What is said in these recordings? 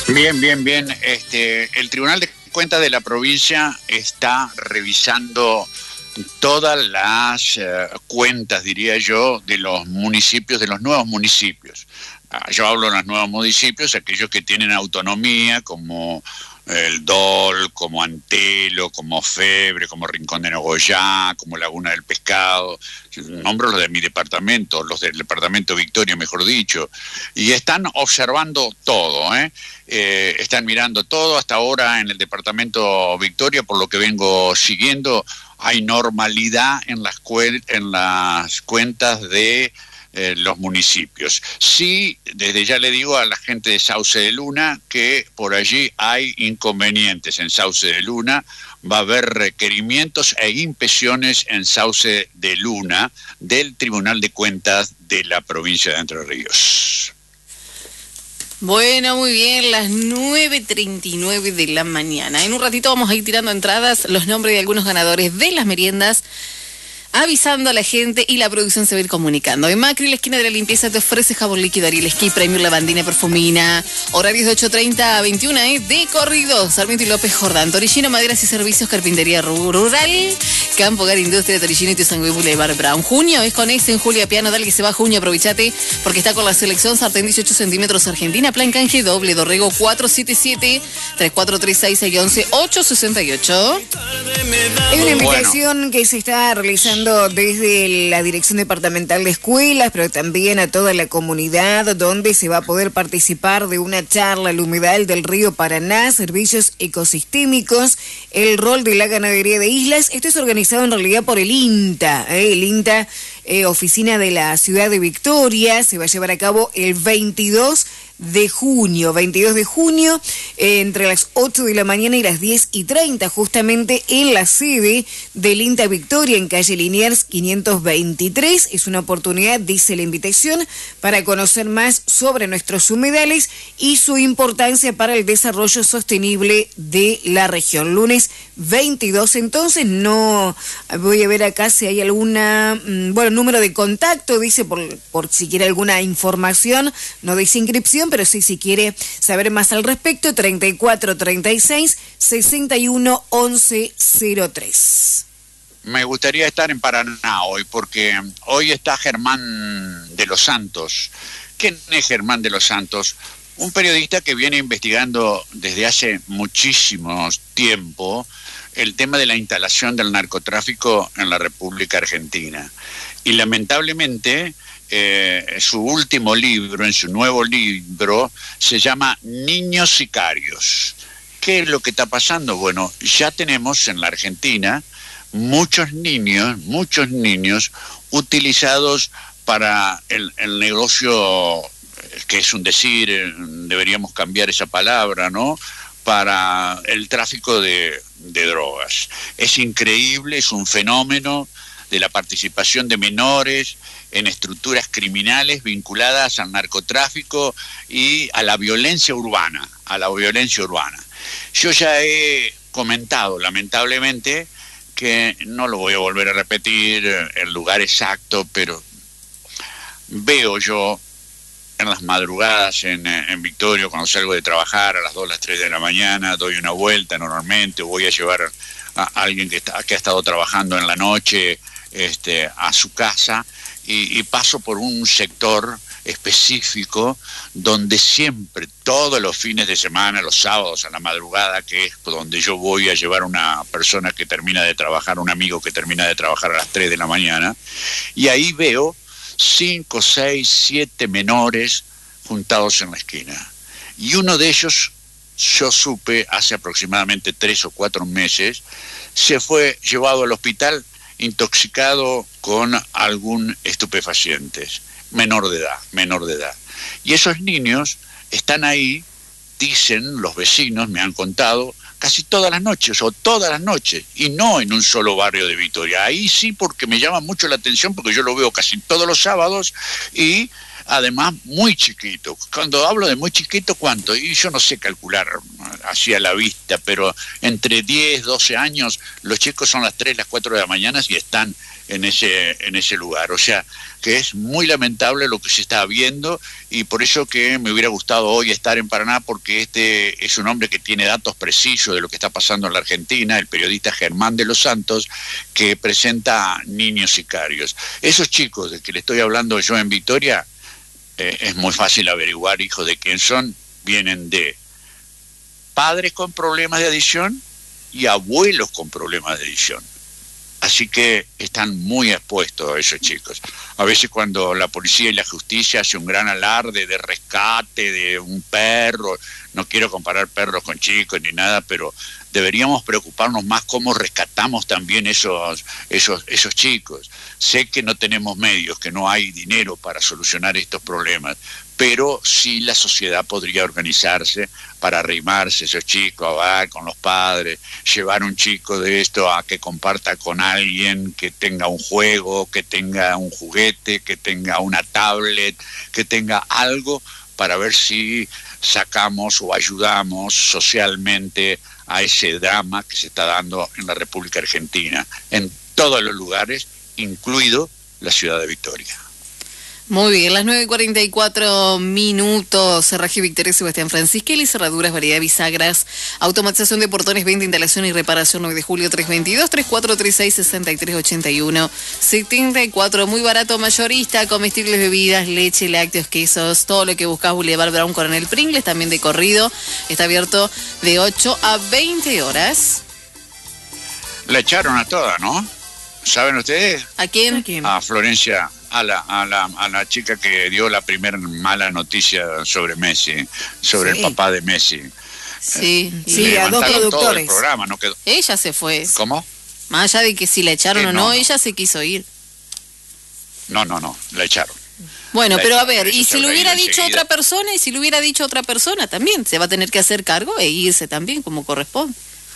Bien, bien, bien. El Tribunal de Cuentas de la provincia está revisando todas las cuentas, diría yo, de los municipios, de los nuevos municipios. Yo hablo de los nuevos municipios, aquellos que tienen autonomía, como el Dol, como Antelo, como Febre, como Rincón de Nogoyá, como Laguna del Pescado. Nombro los de mi departamento, los del departamento Victoria, mejor dicho. Y están observando todo, están mirando todo. Hasta ahora en el departamento Victoria, por lo que vengo siguiendo, hay normalidad en las cuentas de los municipios. Sí, desde ya le digo a la gente de Sauce de Luna que por allí hay inconvenientes en Sauce de Luna. Va a haber requerimientos e impresiones en Sauce de Luna del Tribunal de Cuentas de la provincia de Entre Ríos. Bueno, muy bien, las 9:39 de la mañana. En un ratito vamos a ir tirando entradas, los nombres de algunos ganadores de las meriendas, avisando a la gente, y la producción se va a ir comunicando. En Macri, la esquina de la limpieza, te ofrece jabón líquido Ariel Esquí, Premium Lavandina Perfumina. Horarios de 8:30 a 21, de corrido. Sarmiento y López Jordán. Torillino, maderas y servicios, carpintería rural. Campo, Hogar, Industria, Torillino y Tuzangüe Boulevard Brown. Junio es con en Julia Piano, dale que se va junio, aprovechate, porque está con la selección sartén 18 centímetros Argentina, plan canje doble, Dorrego 477-3436-611-868. Hay una invitación que se está realizando desde la Dirección Departamental de Escuelas, pero también a toda la comunidad, donde se va a poder participar de una charla al humedal del río Paraná, servicios ecosistémicos, el rol de la ganadería de islas. Esto es organizado en realidad por el INTA, oficina de la ciudad de Victoria. Se va a llevar a cabo el 22 de junio, entre las 8 de la mañana y las 10:30, justamente en la sede del INTA Victoria, en calle Liniers 523. Es una oportunidad, dice la invitación, para conocer más sobre nuestros humedales y su importancia para el desarrollo sostenible de la región. Lunes 22, entonces, no voy a ver acá si hay alguna, número de contacto, dice, por si quiere alguna información, no dice inscripción, pero sí, si quiere saber más al respecto, 3436-611103. Me gustaría estar en Paraná hoy, porque hoy está Germán de los Santos. ¿Quién es Germán de los Santos? Un periodista que viene investigando desde hace muchísimo tiempo el tema de la instalación del narcotráfico en la República Argentina. Y lamentablemente, su último libro, en su nuevo libro, se llama Niños Sicarios. ¿Qué es lo que está pasando? Bueno, ya tenemos en la Argentina muchos niños utilizados para el negocio, que es un decir, deberíamos cambiar esa palabra, ¿no?, para el tráfico de drogas. Es increíble, es un fenómeno de la participación de menores en estructuras criminales vinculadas al narcotráfico y a la violencia urbana, Yo ya he comentado, lamentablemente, que no lo voy a volver a repetir el lugar exacto, pero veo yo en las madrugadas en Victoria, cuando salgo de trabajar a las 2, las 3 de la mañana, doy una vuelta normalmente, voy a llevar a alguien que ha estado trabajando en la noche a su casa, y paso por un sector específico donde siempre, todos los fines de semana, los sábados a la madrugada, que es donde yo voy a llevar a una persona que termina de trabajar, un amigo que termina de trabajar a las 3 de la mañana, y ahí veo 5, 6, 7 menores juntados en la esquina. Y uno de ellos, yo supe hace aproximadamente 3 o 4 meses, se fue llevado al hospital intoxicado con algún estupefaciente, menor de edad. Y esos niños están ahí, dicen los vecinos, me han contado, casi todas las noches, y no en un solo barrio de Victoria. Ahí sí, porque me llama mucho la atención, porque yo lo veo casi todos los sábados, y además muy chiquito. Cuando hablo de muy chiquito, ¿cuánto? Y yo no sé calcular así a la vista, pero entre 10, 12 años, los chicos son las 3, las 4 de la mañana y están en ese lugar. O sea, que es muy lamentable lo que se está viendo, y por eso que me hubiera gustado hoy estar en Paraná, porque este es un hombre que tiene datos precisos de lo que está pasando en la Argentina, el periodista Germán de los Santos, que presenta Niños Sicarios. Esos chicos de que le estoy hablando yo en Victoria, es muy fácil averiguar hijos de quién son. Vienen de padres con problemas de adicción y abuelos con problemas de adicción. Así que están muy expuestos a esos chicos. A veces cuando la policía y la justicia hace un gran alarde de rescate de un perro, no quiero comparar perros con chicos ni nada, pero deberíamos preocuparnos más cómo rescatamos también esos chicos. Sé que no tenemos medios, que no hay dinero para solucionar estos problemas, pero sí la sociedad podría organizarse para arrimarse a esos chicos, a ver con los padres, llevar un chico de esto a que comparta con alguien, que tenga un juego, que tenga un juguete, que tenga una tablet, que tenga algo, para ver si sacamos o ayudamos socialmente a ese drama que se está dando en la República Argentina, en todos los lugares, incluido la ciudad de Victoria. Muy bien, las 9:44, Cerraje Victoria, Sebastián Francisquelli, cerraduras, variedad, bisagras, automatización de portones, venta, instalación y reparación, 9 de julio 322-3436-6381-74, muy barato, mayorista, comestibles, bebidas, leche, lácteos, quesos, todo lo que buscas, Boulevard Brown Coronel Pringles, también de corrido, está abierto de 8 a 20 horas. La echaron a toda, ¿no? ¿Saben ustedes? ¿A quién? A Florencia. A la chica que dio la primera mala noticia sobre Messi, sobre el papá de Messi. Sí, a dos productores. Todo el programa, no quedó. Ella se fue. ¿Cómo? Más allá de que si la echaron o no, ella se quiso ir. No, la echaron. Bueno, pero a ver, y si lo hubiera dicho otra persona, también se va a tener que hacer cargo e irse también como corresponde.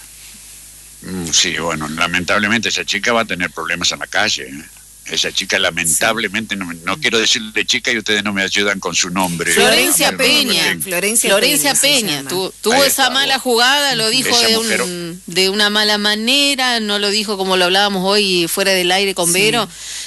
Sí, bueno, lamentablemente esa chica va a tener problemas en la calle. Esa chica lamentablemente, sí. No quiero decirle chica y ustedes no me ayudan con su nombre. Florencia Peña. Florencia Peña. Tuvo esa mala jugada, lo dijo de una mala manera, no lo dijo como lo hablábamos hoy fuera del aire con Vero.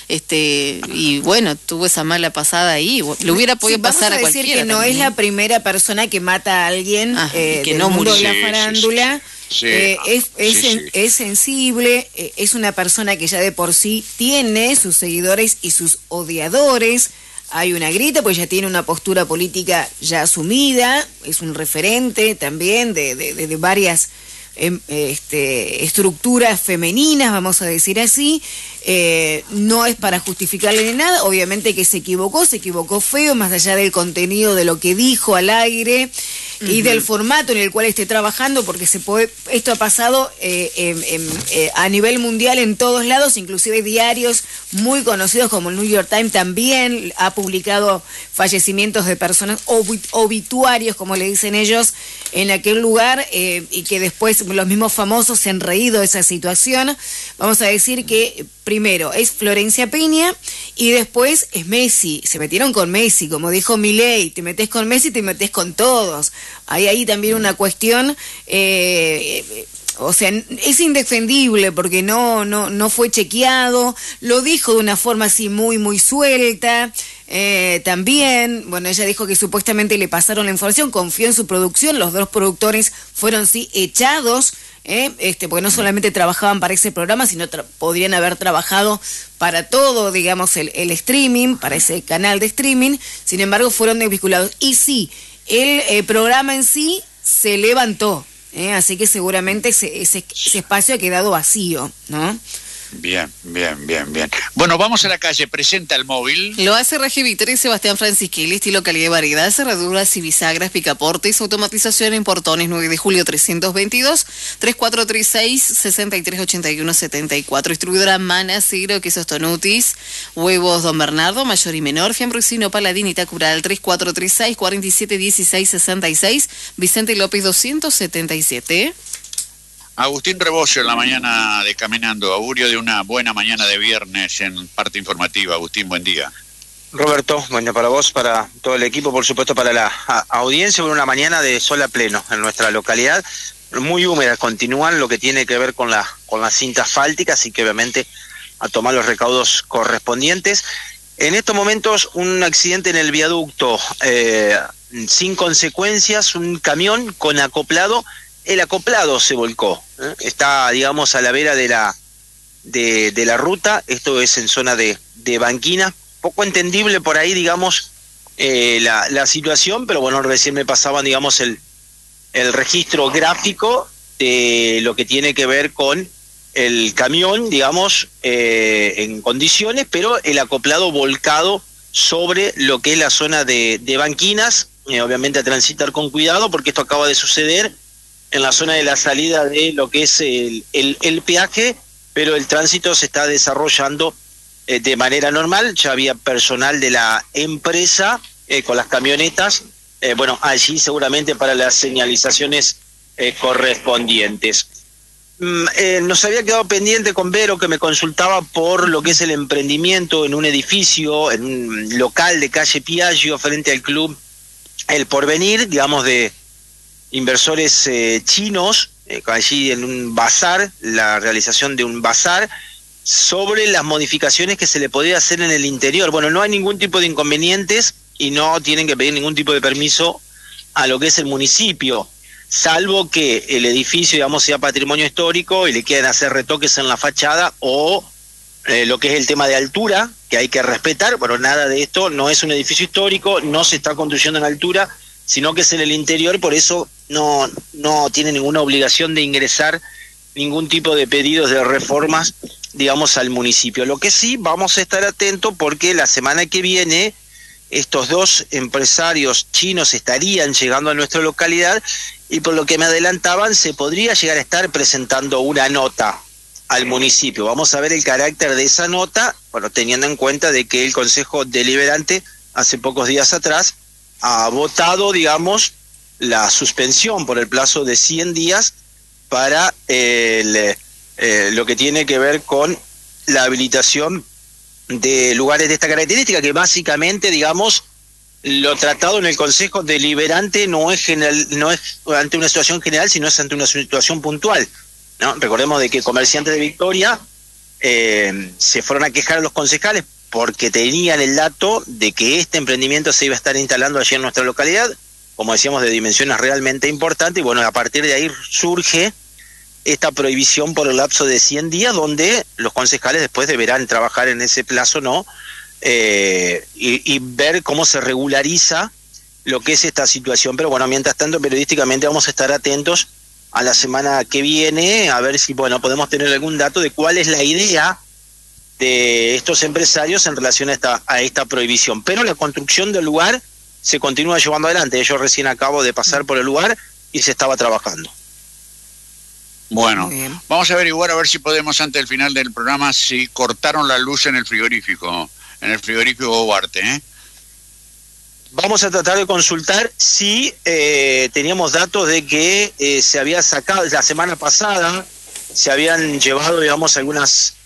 Y bueno, tuvo esa mala pasada ahí. Le hubiera podido pasar a cualquiera. Decir que no es la primera persona que mata a alguien que no murió en la farándula. Sí, es sensible, es una persona que ya de por sí tiene sus seguidores y sus odiadores. Hay una grita, pues ya tiene una postura política ya asumida, es un referente también de varias estructuras femeninas, vamos a decir así. No es para justificarle ni nada, obviamente que se equivocó feo, más allá del contenido de lo que dijo al aire y del formato en el cual esté trabajando, porque esto ha pasado a nivel mundial en todos lados, inclusive diarios muy conocidos como el New York Times también ha publicado fallecimientos de personas, obituarios como le dicen ellos, en aquel lugar, y que después los mismos famosos se han reído de esa situación. Vamos a decir que primero es Florencia Peña y después es Messi. Se metieron con Messi, como dijo Milei, te metes con Messi, te metes con todos. Hay ahí también una cuestión, o sea, es indefendible porque no fue chequeado, lo dijo de una forma así muy suelta. También, bueno, ella dijo que supuestamente le pasaron la información, confió en su producción, los dos productores fueron sí echados, porque no solamente trabajaban para ese programa, sino podrían haber trabajado para todo, digamos, el streaming, para ese canal de streaming, sin embargo fueron desvinculados. Y sí, el programa en sí se levantó, así que seguramente ese espacio ha quedado vacío, ¿no? Bien. Bueno, vamos a la calle, presenta el móvil. Lo hace Regi Victoria y Sebastián Francisquelli, estilo calidad y variedad, cerraduras y bisagras, picaportes, automatización en portones, 9 de julio 336-6481-74, distribuidora Manacero, quesos Tonutis, huevos Don Bernardo, mayor y menor, fiambro y Paladín y Tacural, 3436-471666, Vicente López 277. Agustín Rebocio en la mañana de Caminando, augurio de una buena mañana de viernes en parte informativa. Agustín, buen día. Roberto, bueno, para vos, para todo el equipo, por supuesto, para la audiencia, por una mañana de sol a pleno en nuestra localidad, muy húmeda, continúan lo que tiene que ver con la cinta asfáltica, así que obviamente a tomar los recaudos correspondientes. En estos momentos, un accidente en el viaducto, sin consecuencias, un camión con acoplado, el acoplado se volcó, está, digamos, a la vera de la ruta, esto es en zona de Banquina, poco entendible por ahí, digamos, la situación, pero bueno, recién me pasaban, digamos, el registro gráfico de lo que tiene que ver con el camión, digamos, en condiciones, pero el acoplado volcado sobre lo que es la zona de Banquinas, obviamente a transitar con cuidado, porque esto acaba de suceder en la zona de la salida de lo que es el peaje, pero el tránsito se está desarrollando de manera normal. Ya había personal de la empresa con las camionetas, bueno, allí seguramente para las señalizaciones correspondientes. Nos había quedado pendiente con Vero, que me consultaba por lo que es el emprendimiento en un edificio, en un local de calle Piaggio, frente al club El Porvenir, digamos, de inversores chinos, allí en un bazar, la realización de un bazar, sobre las modificaciones que se le podía hacer en el interior. Bueno, no hay ningún tipo de inconvenientes y no tienen que pedir ningún tipo de permiso a lo que es el municipio, salvo que el edificio, digamos, sea patrimonio histórico y le quieran hacer retoques en la fachada o lo que es el tema de altura, que hay que respetar. Bueno, nada de esto, no es un edificio histórico, no se está construyendo en altura, sino que es en el interior, por eso no tiene ninguna obligación de ingresar ningún tipo de pedidos de reformas, digamos, al municipio. Lo que sí vamos a estar atentos, porque la semana que viene estos dos empresarios chinos estarían llegando a nuestra localidad y por lo que me adelantaban se podría llegar a estar presentando una nota al municipio. Vamos a ver el carácter de esa nota, bueno, teniendo en cuenta de que el Consejo Deliberante hace pocos días atrás ha votado, digamos, la suspensión por el plazo de 100 días para lo que tiene que ver con la habilitación de lugares de esta característica, que básicamente, digamos, lo tratado en el Consejo Deliberante no es ante una situación general, sino es ante una situación puntual, ¿no? Recordemos de que Comerciantes de Victoria se fueron a quejar a los concejales porque tenían el dato de que este emprendimiento se iba a estar instalando allí en nuestra localidad, como decíamos, de dimensiones realmente importantes, y bueno, a partir de ahí surge esta prohibición por el lapso de 100 días, donde los concejales después deberán trabajar en ese plazo, ¿no? Y ver cómo se regulariza lo que es esta situación. Pero bueno, mientras tanto, periodísticamente vamos a estar atentos a la semana que viene, a ver si, bueno, podemos tener algún dato de cuál es la idea de estos empresarios en relación a esta prohibición. Pero la construcción del lugar se continúa llevando adelante. Yo recién acabo de pasar por el lugar y se estaba trabajando. Bueno, vamos a averiguar a ver si podemos antes del final del programa si cortaron la luz en el frigorífico Bobarte, ¿eh? Vamos a tratar de consultar si teníamos datos de que se había sacado, la semana pasada se habían llevado, digamos, algunas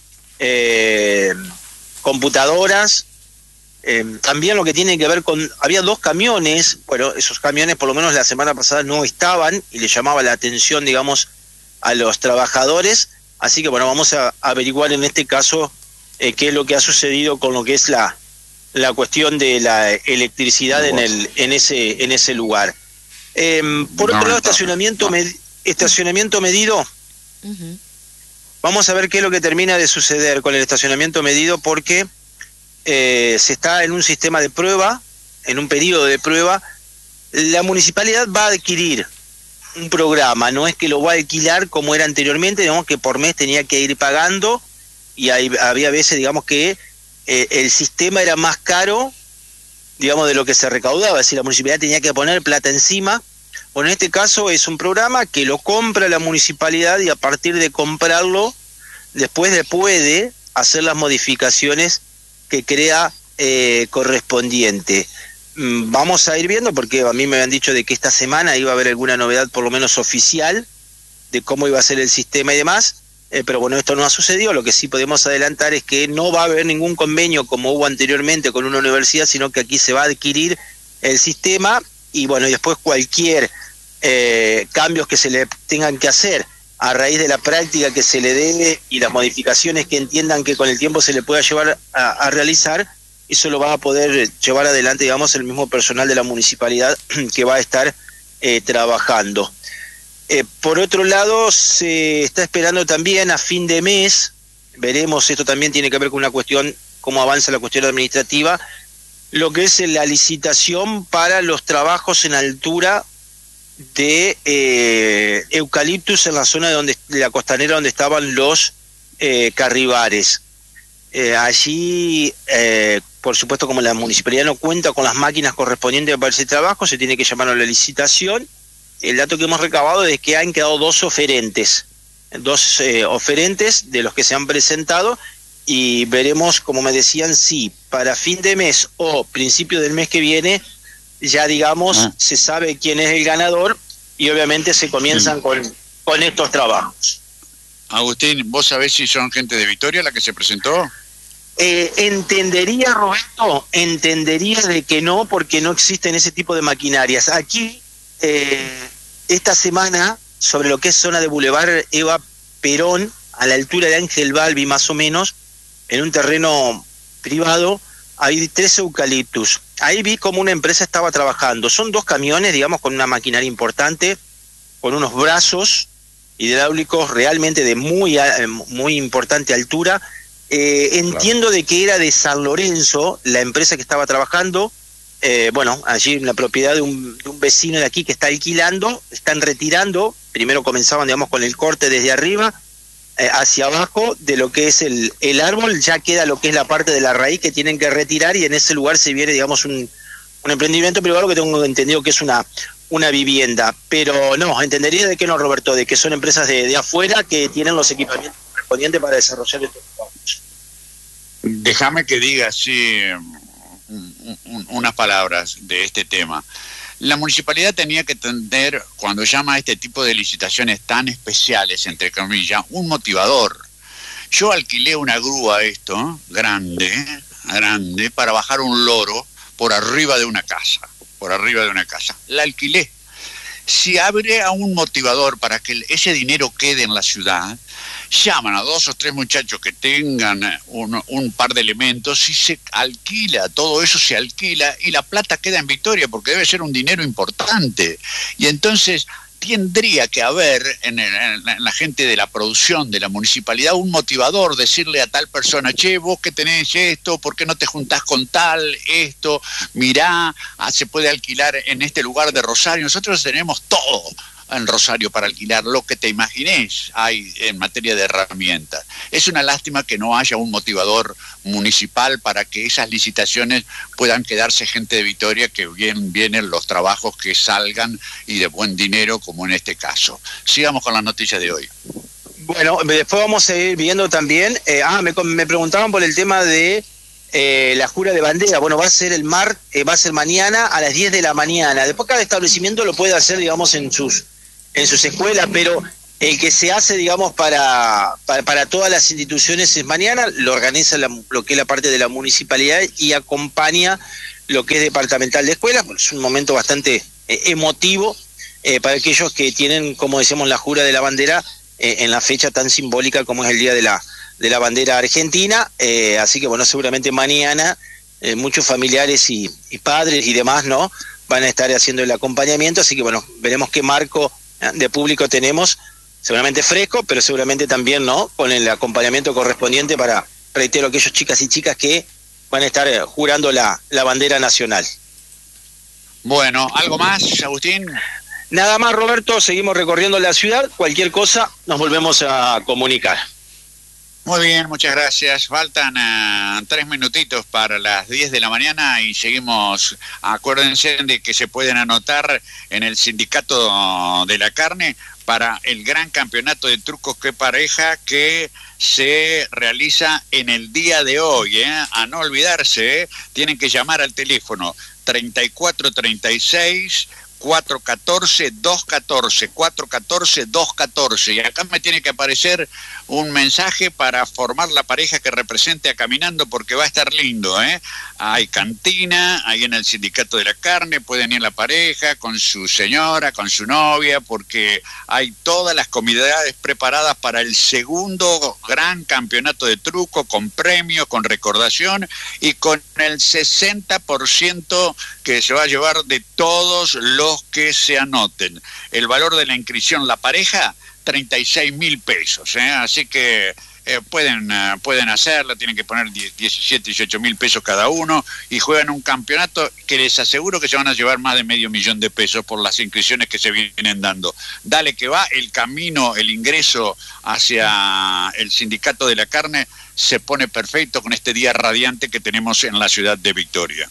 computadoras, también lo que tiene que ver con, había 2 camiones, bueno, esos camiones por lo menos la semana pasada no estaban y le llamaba la atención, digamos, a los trabajadores, así que bueno, vamos a averiguar en este caso qué es lo que ha sucedido con lo que es la cuestión de la electricidad en ese lugar. Por otro lado, estacionamiento medido. Uh-huh. Vamos a ver qué es lo que termina de suceder con el estacionamiento medido, porque se está en un sistema de prueba, en un periodo de prueba. La municipalidad va a adquirir un programa, no es que lo va a alquilar como era anteriormente, digamos que por mes tenía que ir pagando, y había veces, digamos, que el sistema era más caro, digamos, de lo que se recaudaba, es decir, la municipalidad tenía que poner plata encima. Bueno, en este caso es un programa que lo compra la municipalidad y a partir de comprarlo, después puede hacer las modificaciones que crea correspondiente. Vamos a ir viendo, porque a mí me habían dicho de que esta semana iba a haber alguna novedad, por lo menos oficial, de cómo iba a ser el sistema y demás. pero bueno, esto no ha sucedido. Lo que sí podemos adelantar es que no va a haber ningún convenio como hubo anteriormente con una universidad, sino que aquí se va a adquirir el sistema y bueno, y después cualquier cambios que se le tengan que hacer a raíz de la práctica que se le dé y las modificaciones que entiendan que con el tiempo se le pueda llevar a realizar, eso lo va a poder llevar adelante, digamos, el mismo personal de la municipalidad que va a estar trabajando. Por otro lado, se está esperando también a fin de mes, veremos, esto también tiene que ver con una cuestión, cómo avanza la cuestión administrativa, lo que es la licitación para los trabajos en altura de eucaliptus en la zona de la costanera donde estaban los carribares. Allí, por supuesto, como la municipalidad no cuenta con las máquinas correspondientes para ese trabajo, se tiene que llamar a la licitación. El dato que hemos recabado es que han quedado dos oferentes de los que se han presentado, y veremos, como me decían, si para fin de mes o principio del mes que viene ya, digamos, se sabe quién es el ganador y obviamente se comienzan con estos trabajos. Agustín, ¿vos sabés si son gente de Victoria la que se presentó? Entendería, Roberto, de que no, porque no existen ese tipo de maquinarias. Aquí, esta semana, sobre lo que es zona de Boulevard Eva Perón, a la altura de Ángel Balbi más o menos, en un terreno privado, hay 3 eucaliptus. Ahí vi cómo una empresa estaba trabajando. Son 2 camiones, digamos, con una maquinaria importante, con unos brazos hidráulicos realmente de muy importante altura. Entiendo de que era de San Lorenzo la empresa que estaba trabajando. Bueno, allí en la propiedad de un vecino de aquí que está alquilando, están retirando. Primero comenzaban, digamos, con el corte desde arriba hacia abajo de lo que es el árbol, ya queda lo que es la parte de la raíz que tienen que retirar, y en ese lugar se viene, digamos, un emprendimiento privado que tengo entendido que es una vivienda. Pero no, entendería de que no, Roberto, de que son empresas de afuera que tienen los equipamientos correspondientes para desarrollar estos trabajos. Déjame que diga así unas palabras de este tema. La municipalidad tenía que tener, cuando llama a este tipo de licitaciones tan especiales, entre comillas, un motivador. Yo alquilé una grúa grande, para bajar un loro por arriba de una casa. La alquilé. Si habría un motivador para que ese dinero quede en la ciudad, llaman a 2 o 3 muchachos que tengan un par de elementos y se alquila, todo eso se alquila y la plata queda en Victoria, porque debe ser un dinero importante. Y entonces tendría que haber en la gente de la producción de la municipalidad un motivador, decirle a tal persona, che, vos que tenés esto, ¿por qué no te juntás con tal, esto? Mirá, se puede alquilar en este lugar de Rosario. Nosotros tenemos todo en Rosario para alquilar, lo que te imagines hay en materia de herramientas. Es una lástima que no haya un motivador municipal para que esas licitaciones puedan quedarse gente de Victoria, que bien vienen los trabajos que salgan y de buen dinero, como en este caso. Sigamos con las noticias de hoy. Bueno, después vamos a ir viendo también, me preguntaban por el tema de la jura de bandera. Bueno, va a ser mañana a las 10 de la mañana. Después cada establecimiento lo puede hacer, digamos, en sus escuelas, pero el que se hace, digamos, para todas las instituciones es mañana. Lo organiza lo que es la parte de la municipalidad y acompaña lo que es departamental de escuelas. Es un momento bastante emotivo para aquellos que tienen, como decíamos, la jura de la bandera en la fecha tan simbólica como es el Día de la Bandera Argentina. Así que bueno, seguramente mañana muchos familiares y padres y demás, ¿no?, van a estar haciendo el acompañamiento. Así que bueno, veremos qué marco de público tenemos, seguramente fresco, pero seguramente también, ¿no?, con el acompañamiento correspondiente para, reitero, aquellos chicas y chicas que van a estar jurando la bandera nacional. Bueno, ¿algo más, Agustín? Nada más, Roberto, seguimos recorriendo la ciudad. Cualquier cosa nos volvemos a comunicar. Muy bien, muchas gracias. Faltan 3 minutitos para las 10 de la mañana y seguimos. Acuérdense de que se pueden anotar en el Sindicato de la Carne para el gran campeonato de trucos que pareja que se realiza en el día de hoy. A no olvidarse, tienen que llamar al teléfono 3436 414-214, 414-214. Y acá me tiene que aparecer un mensaje para formar la pareja que represente a Caminando, porque va a estar lindo, ¿eh? Hay cantina, ahí en el Sindicato de la Carne, pueden ir la pareja con su señora, con su novia, porque hay todas las comodidades preparadas para el segundo gran campeonato de truco, con premios, con recordación y con el 60% que se va a llevar de todos los que se anoten. El valor de la inscripción, la pareja, 36.000 pesos, ¿eh? Así que pueden hacerlo, tienen que poner 17, 18.000 pesos cada uno y juegan un campeonato que les aseguro que se van a llevar más de $500,000 de pesos por las inscripciones que se vienen dando. Dale que va, el camino, el ingreso hacia el Sindicato de la Carne se pone perfecto con este día radiante que tenemos en la ciudad de Victoria.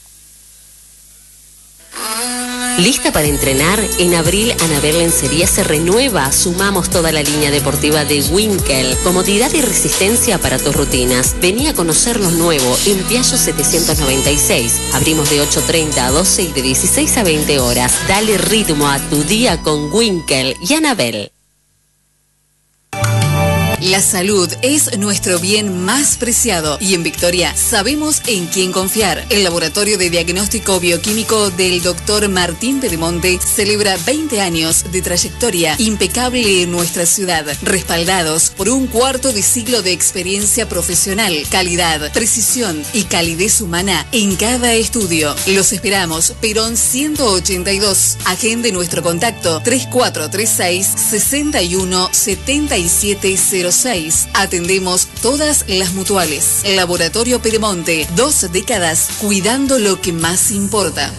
¿Lista para entrenar? En abril, Anabel Lencería se renueva. Sumamos toda la línea deportiva de Winkel. Comodidad y resistencia para tus rutinas. Vení a conocer lo nuevo en Piaggio 796. Abrimos de 8:30 a 12 y de 16 a 20 horas. Dale ritmo a tu día con Winkel y Anabel. La salud es nuestro bien más preciado y en Victoria sabemos en quién confiar. El Laboratorio de Diagnóstico Bioquímico del Dr. Martín Pedemonte celebra 20 años de trayectoria impecable en nuestra ciudad, respaldados por un cuarto de siglo de experiencia profesional, calidad, precisión y calidez humana en cada estudio. Los esperamos, Perón 182. Agende nuestro contacto 3436-617706. Atendemos todas las mutuales. Laboratorio Pedemonte, 2 décadas cuidando lo que más importa.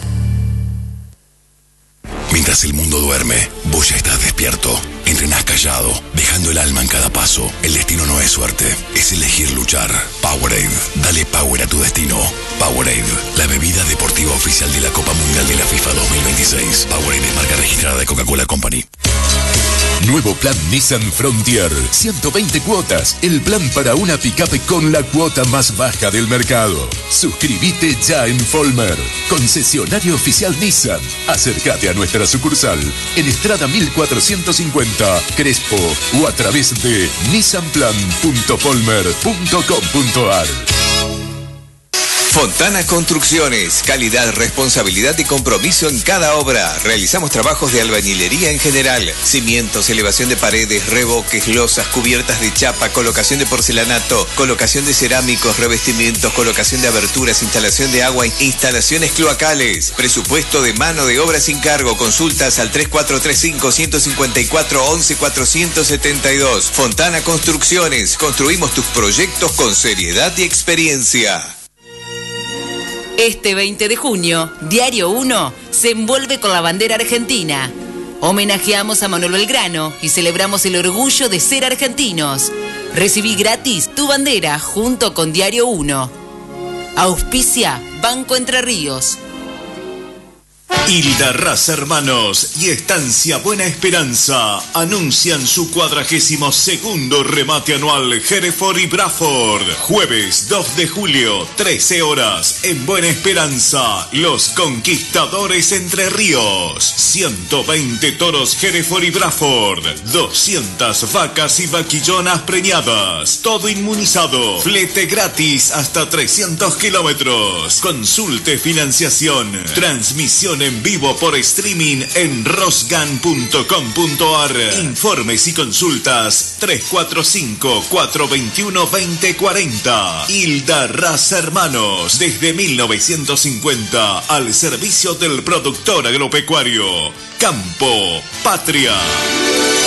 Mientras el mundo duerme, vos ya estás despierto. Entrenás callado, dejando el alma en cada paso. El destino no es suerte, es elegir luchar. Powerade, dale power a tu destino. Powerade, la bebida deportiva oficial de la Copa Mundial de la FIFA 2026. Powerade es marca registrada de Coca-Cola Company. Nuevo plan Nissan Frontier, 120 cuotas, el plan para una picape con la cuota más baja del mercado. Suscríbete ya en Folmer, concesionario oficial Nissan. Acércate a nuestra sucursal en Estrada 1450, Crespo, o a través de nissanplan.folmer.com.ar. Fontana Construcciones, calidad, responsabilidad y compromiso en cada obra. Realizamos trabajos de albañilería en general, cimientos, elevación de paredes, revoques, losas, cubiertas de chapa, colocación de porcelanato, colocación de cerámicos, revestimientos, colocación de aberturas, instalación de agua, instalaciones cloacales. Presupuesto de mano de obra sin cargo. Consultas al 3435-154-11472. Fontana Construcciones, construimos tus proyectos con seriedad y experiencia. Este 20 de junio, Diario 1 se envuelve con la bandera argentina. Homenajeamos a Manuel Belgrano y celebramos el orgullo de ser argentinos. Recibí gratis tu bandera junto con Diario 1. Auspicia Banco Entre Ríos. Hilda Raza Hermanos y Estancia Buena Esperanza anuncian su 42º remate anual Hereford y Braford. Jueves 2 de julio, 13 horas, en Buena Esperanza, Los Conquistadores Entre Ríos. 120 toros Hereford y Braford, 200 vacas y vaquillonas preñadas, todo inmunizado, flete gratis hasta 300 kilómetros. Consulte financiación, transmisión en vivo por streaming en rosgan.com.ar. Informes y consultas 345-421-2040. Hilda Raza Hermanos, desde 1950 al servicio del productor agropecuario. Campo Patria.